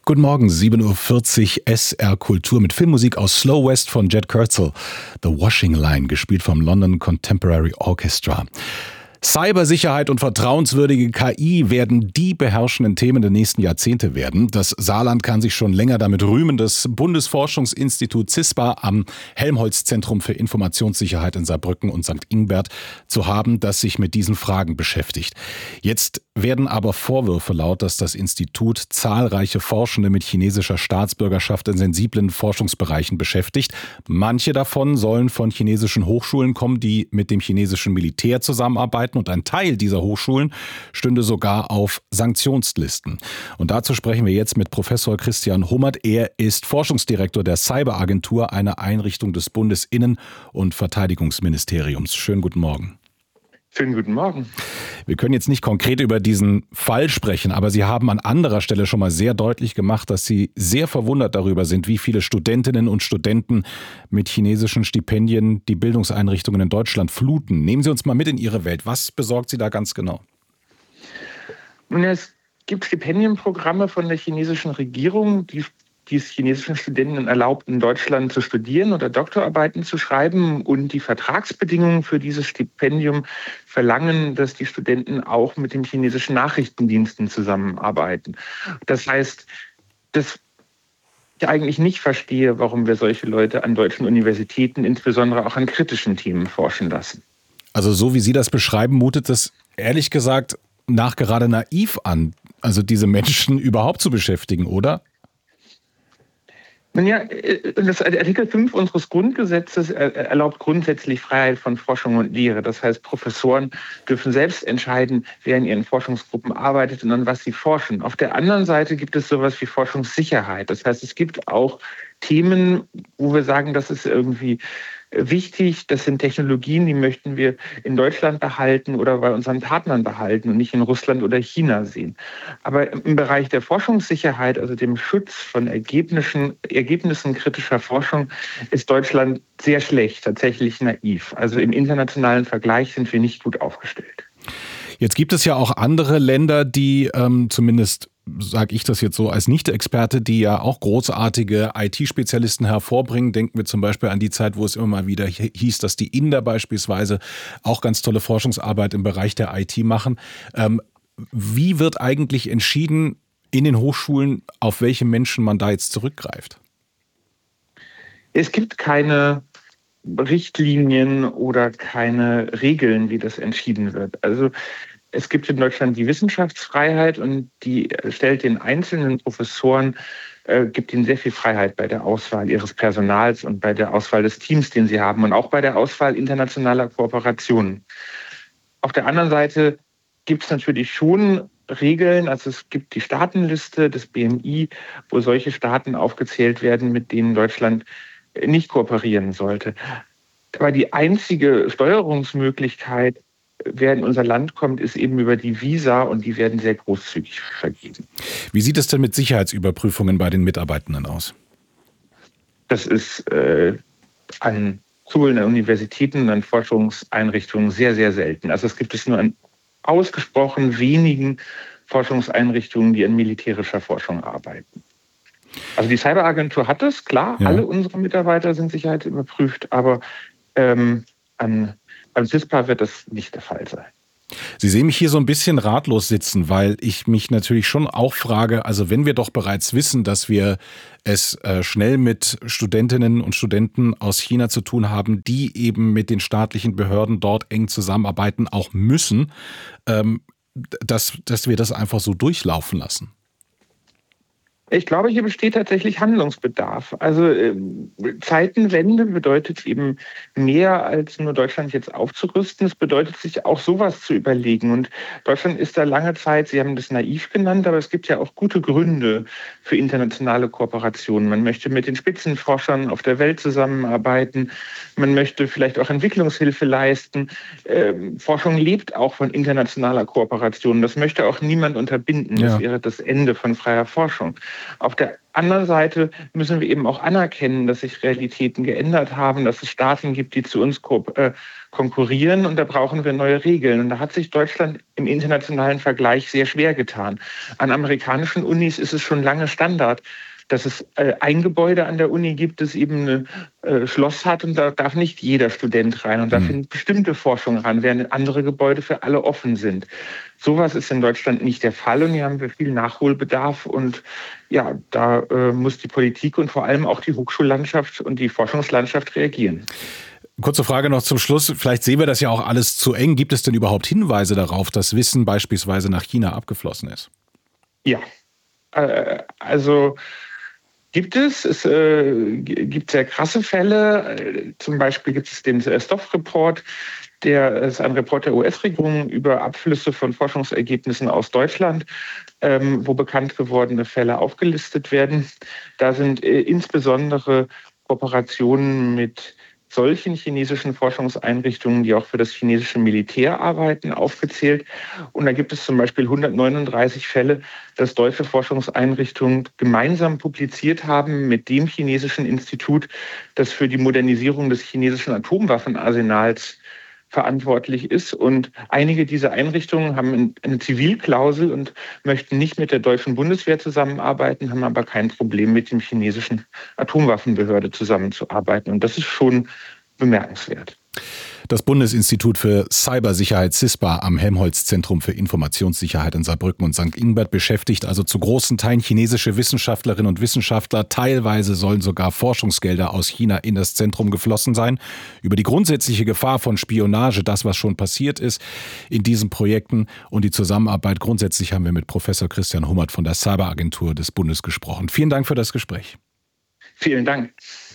Guten Morgen, 7:40 Uhr SR Kultur mit Filmmusik aus Slow West von Jed Kurzel. The Washing Line, gespielt vom London Contemporary Orchestra. Cybersicherheit und vertrauenswürdige KI werden die beherrschenden Themen der nächsten Jahrzehnte werden. Das Saarland kann sich schon länger damit rühmen, das Bundesforschungsinstitut CISPA am Helmholtz-Zentrum für Informationssicherheit in Saarbrücken und St. Ingbert zu haben, das sich mit diesen Fragen beschäftigt. Jetzt werden aber Vorwürfe laut, dass das Institut zahlreiche Forschende mit chinesischer Staatsbürgerschaft in sensiblen Forschungsbereichen beschäftigt. Manche davon sollen von chinesischen Hochschulen kommen, die mit dem chinesischen Militär zusammenarbeiten, und ein Teil dieser Hochschulen stünde sogar auf Sanktionslisten. Und dazu sprechen wir jetzt mit Professor Christian Hummert. Er ist Forschungsdirektor der Cyberagentur, einer Einrichtung des Bundesinnen- und Verteidigungsministeriums. Schönen guten Morgen. Schönen guten Morgen. Wir können jetzt nicht konkret über diesen Fall sprechen, aber Sie haben an anderer Stelle schon mal sehr deutlich gemacht, dass Sie sehr verwundert darüber sind, wie viele Studentinnen und Studenten mit chinesischen Stipendien die Bildungseinrichtungen in Deutschland fluten. Nehmen Sie uns mal mit in Ihre Welt. Was besorgt Sie da ganz genau? Nun, es gibt Stipendienprogramme von der chinesischen Regierung, die es chinesischen Studenten erlaubt, in Deutschland zu studieren oder Doktorarbeiten zu schreiben. Und die Vertragsbedingungen für dieses Stipendium verlangen, dass die Studenten auch mit den chinesischen Nachrichtendiensten zusammenarbeiten. Das heißt, dass ich eigentlich nicht verstehe, warum wir solche Leute an deutschen Universitäten, insbesondere auch an kritischen Themen, forschen lassen. Also so wie Sie das beschreiben, mutet es ehrlich gesagt nachgerade naiv an, also diese Menschen überhaupt zu beschäftigen, oder? Nun ja, das Artikel 5 unseres Grundgesetzes erlaubt grundsätzlich Freiheit von Forschung und Lehre. Das heißt, Professoren dürfen selbst entscheiden, wer in ihren Forschungsgruppen arbeitet und an was sie forschen. Auf der anderen Seite gibt es sowas wie Forschungssicherheit. Das heißt, es gibt auch Themen, wo wir sagen, das ist irgendwie wichtig. Das sind Technologien, die möchten wir in Deutschland behalten oder bei unseren Partnern behalten und nicht in Russland oder China sehen. Aber im Bereich der Forschungssicherheit, also dem Schutz von Ergebnissen kritischer Forschung, ist Deutschland sehr schlecht, tatsächlich naiv. Also im internationalen Vergleich sind wir nicht gut aufgestellt. Jetzt gibt es ja auch andere Länder, die zumindest sage ich das jetzt so als Nicht-Experte, die ja auch großartige IT-Spezialisten hervorbringen. Denken wir zum Beispiel an die Zeit, wo es immer mal wieder hieß, dass die Inder beispielsweise auch ganz tolle Forschungsarbeit im Bereich der IT machen. Wie wird eigentlich entschieden in den Hochschulen, auf welche Menschen man da jetzt zurückgreift? Es gibt keine Richtlinien oder keine Regeln, wie das entschieden wird. Also es gibt in Deutschland die Wissenschaftsfreiheit und die stellt den einzelnen Professoren, gibt ihnen sehr viel Freiheit bei der Auswahl ihres Personals und bei der Auswahl des Teams, den sie haben, und auch bei der Auswahl internationaler Kooperationen. Auf der anderen Seite gibt es natürlich schon Regeln, also es gibt die Staatenliste des BMI, wo solche Staaten aufgezählt werden, mit denen Deutschland nicht kooperieren sollte. Aber die einzige Steuerungsmöglichkeit, wer in unser Land kommt, ist eben über die Visa, und die werden sehr großzügig vergeben. Wie sieht es denn mit Sicherheitsüberprüfungen bei den Mitarbeitenden aus? Das ist an Schulen, an Universitäten, an Forschungseinrichtungen sehr, sehr selten. Also es gibt es nur an ausgesprochen wenigen Forschungseinrichtungen, die an militärischer Forschung arbeiten. Also die Cyberagentur hat es, klar, ja. Alle unsere Mitarbeiter sind sicherheitsüberprüft, aber beim CISPA wird das nicht der Fall sein. Sie sehen mich hier so ein bisschen ratlos sitzen, weil ich mich natürlich schon auch frage, also wenn wir doch bereits wissen, dass wir es schnell mit Studentinnen und Studenten aus China zu tun haben, die eben mit den staatlichen Behörden dort eng zusammenarbeiten, auch müssen, dass wir das einfach so durchlaufen lassen. Ich glaube, hier besteht tatsächlich Handlungsbedarf. Also Zeitenwende bedeutet eben mehr als nur Deutschland jetzt aufzurüsten. Es bedeutet sich auch sowas zu überlegen. Und Deutschland ist da lange Zeit, Sie haben das naiv genannt, aber es gibt ja auch gute Gründe für internationale Kooperationen. Man möchte mit den Spitzenforschern auf der Welt zusammenarbeiten. Man möchte vielleicht auch Entwicklungshilfe leisten. Forschung lebt auch von internationaler Kooperation. Das möchte auch niemand unterbinden. Das wäre das Ende von freier Forschung. Auf der anderen Seite müssen wir eben auch anerkennen, dass sich Realitäten geändert haben, dass es Staaten gibt, die zu uns konkurrieren, und da brauchen wir neue Regeln. Und da hat sich Deutschland im internationalen Vergleich sehr schwer getan. An amerikanischen Unis ist es schon lange Standard, dass es ein Gebäude an der Uni gibt, das eben ein Schloss hat, und da darf nicht jeder Student rein, und da findet bestimmte Forschung ran, während andere Gebäude für alle offen sind. Sowas ist in Deutschland nicht der Fall, und hier haben wir viel Nachholbedarf, und ja, da muss die Politik und vor allem auch die Hochschullandschaft und die Forschungslandschaft reagieren. Kurze Frage noch zum Schluss. Vielleicht sehen wir das ja auch alles zu eng. Gibt es denn überhaupt Hinweise darauf, dass Wissen beispielsweise nach China abgeflossen ist? Ja, also gibt es. Es gibt sehr krasse Fälle. Zum Beispiel gibt es den Stoff-Report. Der ist ein Report der US-Regierung über Abflüsse von Forschungsergebnissen aus Deutschland, wo bekannt gewordene Fälle aufgelistet werden. Da sind insbesondere Kooperationen mit solchen chinesischen Forschungseinrichtungen, die auch für das chinesische Militär arbeiten, aufgezählt. Und da gibt es zum Beispiel 139 Fälle, dass deutsche Forschungseinrichtungen gemeinsam publiziert haben mit dem chinesischen Institut, das für die Modernisierung des chinesischen Atomwaffenarsenals verantwortlich ist. Und einige dieser Einrichtungen haben eine Zivilklausel und möchten nicht mit der deutschen Bundeswehr zusammenarbeiten, haben aber kein Problem, mit dem chinesischen Atomwaffenbehörde zusammenzuarbeiten. Und das ist schon bemerkenswert. Das Bundesinstitut für Cybersicherheit CISPA am Helmholtz-Zentrum für Informationssicherheit in Saarbrücken und St. Ingbert beschäftigt also zu großen Teilen chinesische Wissenschaftlerinnen und Wissenschaftler. Teilweise sollen sogar Forschungsgelder aus China in das Zentrum geflossen sein. Über die grundsätzliche Gefahr von Spionage, das was schon passiert ist in diesen Projekten und die Zusammenarbeit grundsätzlich haben wir mit Professor Christian Hummert von der Cyberagentur des Bundes gesprochen. Vielen Dank für das Gespräch. Vielen Dank.